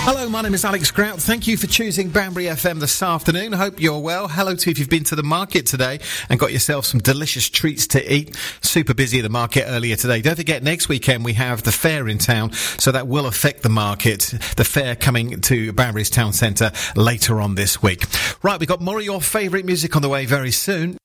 Hello, my name is Alex Grout. Thank you for choosing Banbury FM this afternoon. Hope you're well. Hello to you if you've been to the market today and got yourself some delicious treats to eat. Super busy at the market earlier today. Don't forget, next weekend we have the fair in town, so that will affect the market. The fair coming to Banbury's town centre later on this week. Right, we've got more of your favourite music on the way very soon.